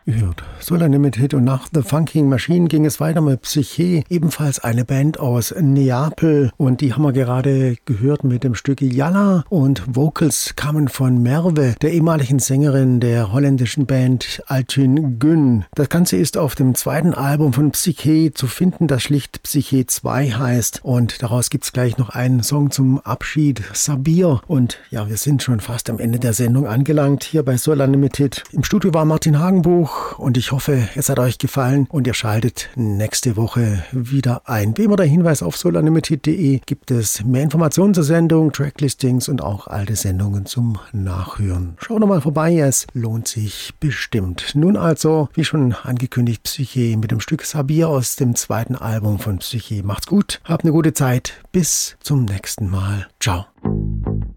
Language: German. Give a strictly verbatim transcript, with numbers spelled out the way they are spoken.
gehört. Solar Limited, und nach The Funking Machine ging es weiter mit Psyche, ebenfalls eine Band aus Neapel, und die haben wir gerade gehört mit dem Stück Yalla, und Vocals kamen von Merve, der ehemaligen Sängerin der holländischen Band Altyn Gün. Das Ganze ist auf dem zweiten Album von Psyche zu finden, das schlicht Psyche zwei heißt, und daraus gibt es gleich noch einen Song zum Abschied, Sabir. Und ja, wir sind schon fast am Ende der Sendung angelangt, hier bei Solar Limited. Im Studio war Martin Hagenbuch, und ich hoffe, es hat euch gefallen und ihr schaltet nächste Woche wieder ein. Wie immer der Hinweis: auf solar limited punkt de gibt es mehr Informationen zur Sendung, Tracklistings und auch alte Sendungen zum Nachhören. Schaut doch mal vorbei, es lohnt sich bestimmt. Nun also, wie schon angekündigt, Psyche mit dem Stück Sabir aus dem zweiten Album von Psyche. Macht's gut, habt eine gute Zeit, bis zum nächsten Mal. Ciao.